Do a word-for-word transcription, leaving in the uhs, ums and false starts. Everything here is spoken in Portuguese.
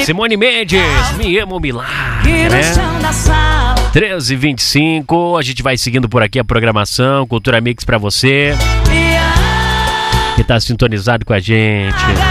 Simone Mendes, Me Amo Milagre, né? treze e vinte e cinco, a gente vai seguindo por aqui a programação Cultura Mix pra você que tá sintonizado com a gente.